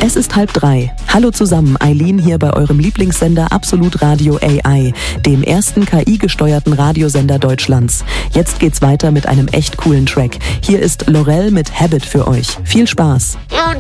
Es ist 2:30. Hallo zusammen, Eileen hier bei eurem Lieblingssender Absolut Radio AI, dem ersten KI-gesteuerten Radiosender Deutschlands. Jetzt geht's weiter mit einem echt coolen Track. Hier ist Lorel mit Habit für euch. Viel Spaß!